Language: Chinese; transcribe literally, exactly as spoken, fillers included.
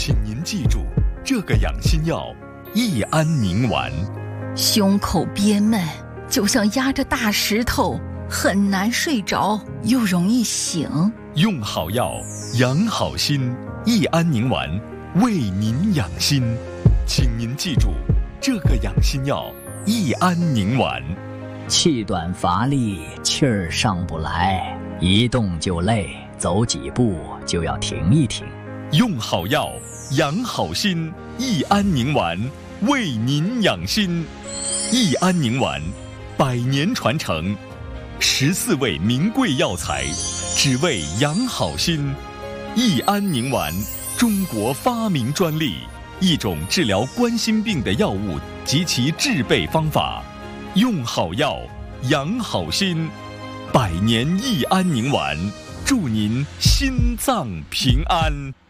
请您记住，这个养心药益安宁丸。 胸口憋闷，就像压着大石头，很难睡着，又容易醒。 用好药，养好心，益安宁丸为您养心。请您记住，这个养心药益安宁丸。 气短乏力，气儿上不来，一动就累，走几步就要停一停。 用好药，养好心，益安宁丸为您养心。益安宁丸，百年传承，十四味名贵药材，只为养好心。益安宁丸，中国发明专利，一种治疗冠心病的药物及其制备方法。用好药，养好心，百年益安宁丸，祝您心脏平安。